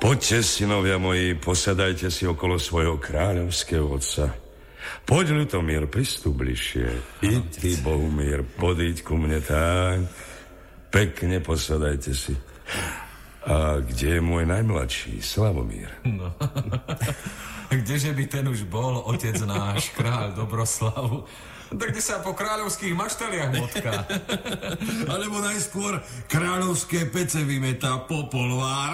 Poďte, synovia moji, posadajte si okolo svojho kráľovského otca. Poď, Ľutomír, pristup bližšie. I ty, Bohumír, podíď ku mne tak. Pekne posadajte si. A kde je môj najmladší, Slavomír? No. Kdeže by ten už bol, otec náš, kráľ Dobroslavu? Tak kde sa po kráľovských maštaliach motká? Alebo najskôr kráľovské pece vymetá Popolvár.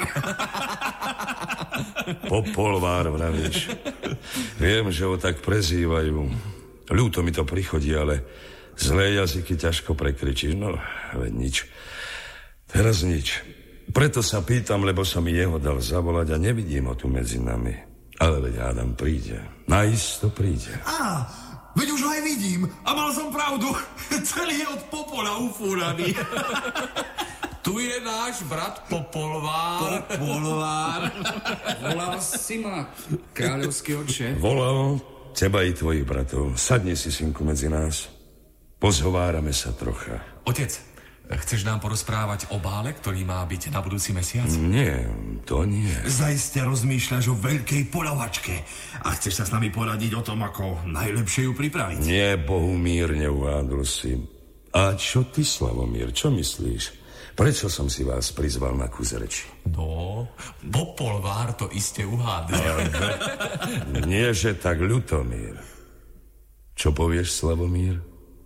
Popolvár, vravíš. Viem, že ho tak prezývajú. Ľúto mi to prichodí, ale zlé jazyky ťažko prekričíš. No, veď nič. Teraz nič. Preto sa pýtam, lebo som jeho dal zavolať a nevidím ho tu medzi nami. Ale veď Adam príde. Naisto príde. Veď už ho aj vidím. A mal som pravdu. Celý je od popola ufúraný. Tu je náš brat Popolvár. Popolvár. Volal si ma, kráľovský oče. Volal teba i tvojich bratov. Sadni si, synku, medzi nás. Pozhovárame sa trocha. Otec, chceš nám porozprávať o bále, ktorý má byť na budúci mesiac? Nie, to nie. Zaiste rozmýšľaš o veľkej poľavačke a chceš sa s nami poradiť o tom, ako najlepšie ju pripraviť. Nie, Bohumír, neuvádol si. A čo ty, Slavomír, čo myslíš? Prečo som si vás prizval na kus reči? No, Popolvár to iste uhádne. Nie, že tak, Ľutomír. Čo povieš, Slavomír?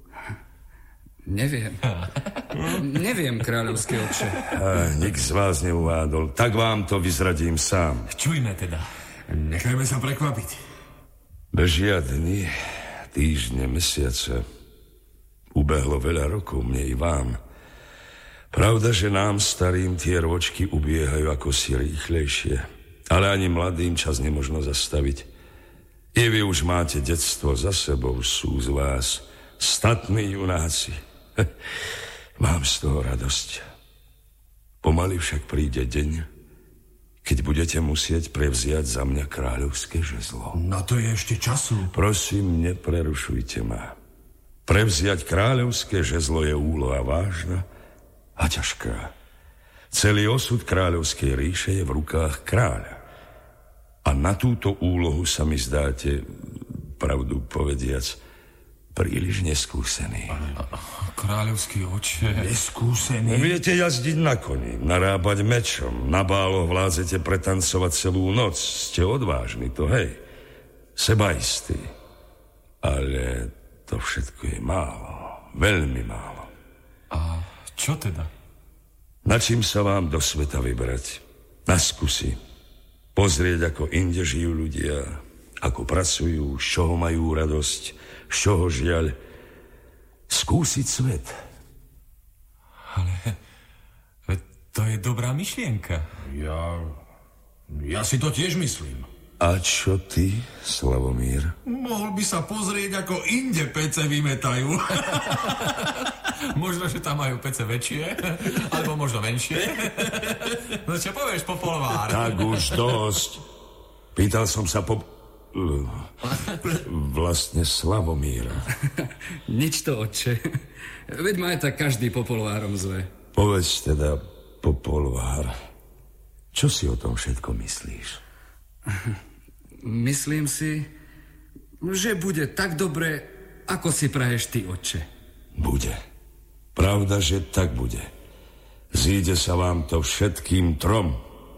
Neviem, kráľovský oče. Nik z vás neuvádol. Tak vám to vyzradím sám. Čujme teda. Nechajme sa prekvapiť. Bežia dni, týždne, mesiace. Ubehlo veľa rokov, mne i vám. Pravda, že nám starým tie ročky ubiehajú ako si rýchlejšie. Ale ani mladým čas nemožno zastaviť. I vy už máte detstvo za sebou, sú z vás statní junáci. Mám z toho radosť. Pomaly však príde deň, keď budete musieť prevziať za mňa kráľovské žezlo. Na to je ešte času. Prosím, neprerušujte ma. Prevziať kráľovské žezlo je úloha vážna a ťažká. Celý osud kráľovskej ríše je v rukách kráľa. A na túto úlohu sa mi zdáte, pravdu povediac, príliš neskúsený. Kráľovský oče. Neskúsený? Viete jazdiť na koni, narábať mečom, na báloch vládzete pretancovať celú noc. Ste odvážni, to hej. Sebaistí. Ale to všetko je málo. Veľmi málo. A čo teda? Na čím sa vám do sveta vybrať? Na skúsi. Pozrieť, ako inde žijú ľudia, ako pracujú, z čoho majú radosť, z čoho žiaľ. Skúsiť svet. Ale to je dobrá myšlienka. Ja si to tiež myslím. A čo ty, Slavomír? Mohol by sa pozrieť, ako inde pece vymetajú. Možno, že tam majú pece väčšie, alebo možno menšie. No čo povieš, Popolvár? Tak už dosť. Pýtal som sa vlastne Slavomíra. Nič to, otče. Veď ma aj tak každý Popolvárom zve. Povedz teda, Popolvár, čo si o tom všetko myslíš? Myslím si, že bude tak dobre, ako si praješ ty, otče. Bude. Pravda, že tak bude. Zíde sa vám to všetkým trom.